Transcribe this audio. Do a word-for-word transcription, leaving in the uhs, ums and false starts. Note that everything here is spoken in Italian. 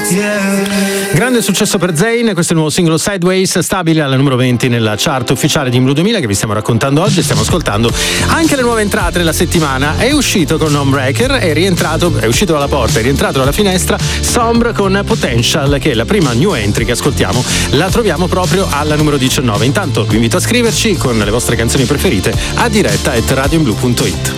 Grande successo per Zayn, questo è il nuovo singolo Sideways, stabile alla numero venti nella chart ufficiale di Blu duemila che vi stiamo raccontando oggi. Stiamo ascoltando anche le nuove entrate della settimana. È uscito con Homebreaker, è rientrato, è uscito dalla porta, è rientrato dalla finestra Sombre con Potential, che è la prima new entry che ascoltiamo. La troviamo proprio alla numero diciannove. Intanto vi invito a scriverci con le vostre canzoni preferite a diretta at radioinblu punto it.